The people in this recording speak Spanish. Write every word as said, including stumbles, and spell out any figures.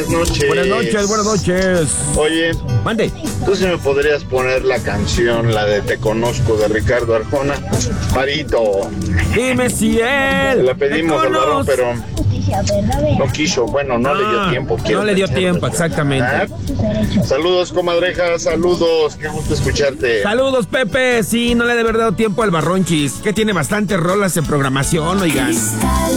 buenas noches. Buenas noches, buenas noches. Oye, mande. ¿Tú sí me podrías poner la canción, la de Te Conozco de Ricardo Arjona? Marito. Dime si él. La pedimos al varón, pero no quiso. Bueno, no, no le dio tiempo. No le dio tiempo, exactamente. ¿Ah? Saludos, comadreja, saludos. Qué gusto escucharte. Saludos, Pepe. Sí, no le he de haber dado tiempo al Barronchis, que tiene bastantes rolas en programación, oigan.